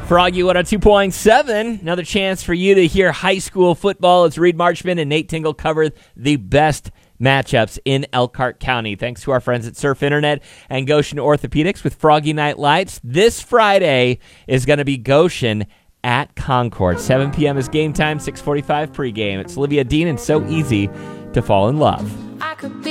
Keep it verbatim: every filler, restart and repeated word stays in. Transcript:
Froggy one oh two point seven, another chance for you to hear high school football as Reed Marchman and Nate Tingle cover the best matchups in Elkhart County. Thanks to our friends at Surf Internet and Goshen Orthopedics with Froggy Night Lights. This Friday is going to be Goshen at Concord. seven p.m. is game time, six forty-five pregame. It's Olivia Dean and So Easy to Fall in Love. I could be